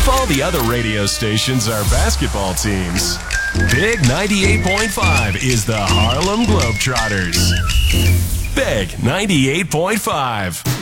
If all the other radio stations are basketball teams, Big 98.5 is the Harlem Globetrotters. Big 98.5.